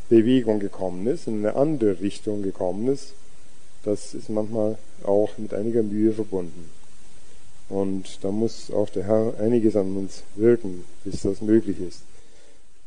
Bewegung gekommen ist, in eine andere Richtung gekommen ist, das ist manchmal auch mit einiger Mühe verbunden. Und da muss auch der Herr einiges an uns wirken, bis das möglich ist.